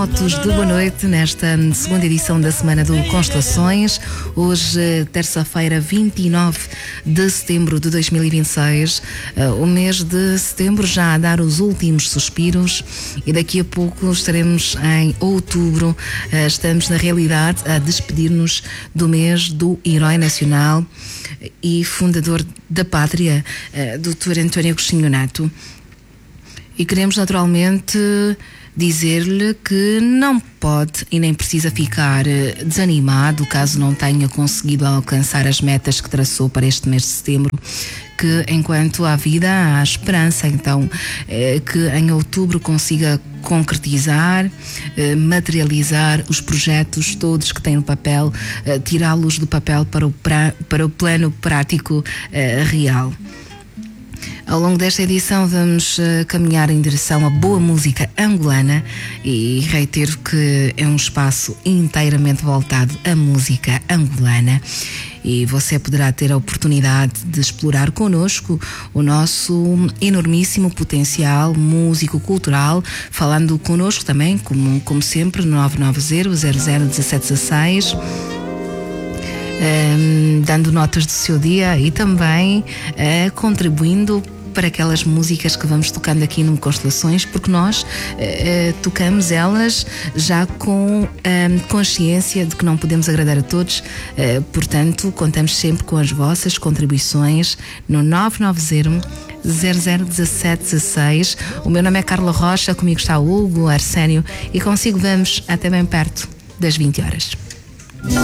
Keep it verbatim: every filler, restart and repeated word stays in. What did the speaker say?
Votos de boa noite nesta segunda edição da Semana do Constelações. Hoje, terça-feira, vinte e nove de setembro de dois mil e vinte e seis. O mês de setembro já a dar os últimos suspiros e daqui a pouco estaremos em outubro. Estamos, na realidade, a despedir-nos do mês do Herói Nacional e fundador da Pátria, doutor António Agostinho Neto. E queremos, naturalmente, dizer-lhe que não pode e nem precisa ficar desanimado caso não tenha conseguido alcançar as metas que traçou para este mês de setembro, que enquanto há vida há esperança, então que em outubro consiga concretizar, materializar os projetos todos que tem no papel, tirá-los do papel para o, pra, para o plano prático real. Ao longo desta edição vamos uh, caminhar em direção à boa música angolana e reitero que é um espaço inteiramente voltado à música angolana e você poderá ter a oportunidade de explorar connosco o nosso enormíssimo potencial músico-cultural, falando connosco também, como, como sempre, no nove nove zero, zero zero um sete um seis. Um, dando notas do seu dia e também uh, contribuindo para aquelas músicas que vamos tocando aqui no Constelações, porque nós uh, tocamos elas já com um, consciência de que não podemos agradar a todos, uh, portanto contamos sempre com as vossas contribuições no nove nove zero, zero zero um sete um seis. O meu nome é Carla Rocha, comigo está o Hugo, o Arsénio e consigo vamos até bem perto das vinte horas.